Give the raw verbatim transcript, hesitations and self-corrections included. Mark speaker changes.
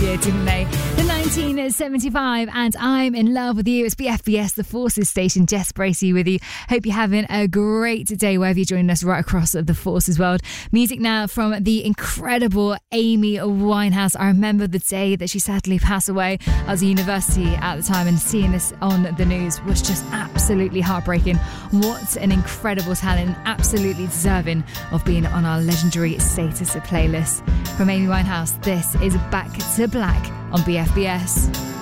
Speaker 1: year, didn't they? The nineteen seventy-five, and I'm in love with you. It's B F B S, the Forces station. Jess Bracey with you. Hope you're having a great day wherever you're joining us right across the Forces world. Music now from the incredible Amy Winehouse. I remember the day that she sadly passed away. I was at university at the time, and seeing this on the news was just absolutely heartbreaking. What an incredible talent, absolutely deserving of being on our legendary status playlist. From Amy Winehouse, this is Back to Black on B F B S.